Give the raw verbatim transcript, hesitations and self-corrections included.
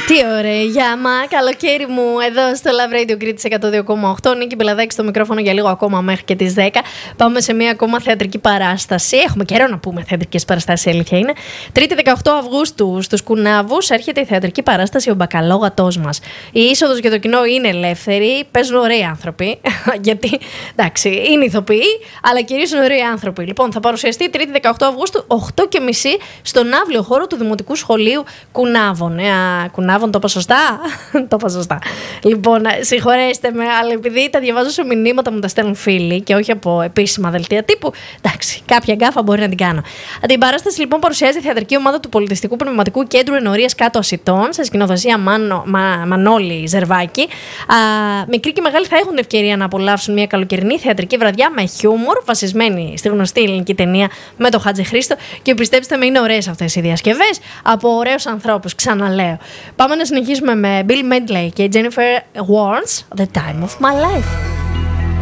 Τι ωραία, γιάμα. Καλοκαίρι μου εδώ στο Love Radio Crete εκατό δύο κόμμα οκτώ. Νίκη Μπελαδάκη στο μικρόφωνο για λίγο ακόμα μέχρι και τις δέκα. Πάμε σε μία ακόμα θεατρική παράσταση. Έχουμε καιρό να πούμε θεατρικές παραστάσεις, η αλήθεια είναι. Τρίτη δεκαοκτώ Αυγούστου στους Κουνάβους έρχεται η θεατρική παράσταση Ο Μπακαλόγατός μας. Η είσοδος για το κοινό είναι ελεύθερη. Παίζουν ωραίοι άνθρωποι. Γιατί εντάξει, είναι ηθοποιοί, αλλά κυρίως είναι ωραίοι άνθρωποι. Λοιπόν, θα παρουσιαστεί Τρίτη δεκαοκτώ Αυγούστου οκτώ και μισή στον αύλιο χώρο του Δημοτικού Σχολείου Κουνάβων. Ε, Κουνάβων, το είπα σωστά. Το είπα σωστά. Λοιπόν, συγχωρέστε με, αλλά επειδή τα διαβάζω σε μηνύματα μου τα στέλνουν φίλοι και όχι από επίσημα δελτία τύπου, εντάξει, κάποια γκάφα μπορεί να την κάνω. Την παράσταση λοιπόν παρουσιάζει η θεατρική ομάδα του Πολιτιστικού Πνευματικού Κέντρου Ενορίας Κάτω Ασιτών, σε σκηνοθεσία Μάνο, Μα, Μανώλη Ζερβάκη. Α, μικροί και μεγάλοι θα έχουν την ευκαιρία να απολαύσουν μια καλοκαιρινή θεατρική βραδιά με χιούμορ, βασισμένη στη γνωστή ελληνική ταινία με τον Χατζη Χρήστο. Και πιστέψτε με, είναι ωραίες αυτές οι διασκευές από ωραίους ανθρώπους, ξαναλέω. Πάμε να συνεχίσουμε με Bill Medley και Jennifer Warnes, The Time of My Life.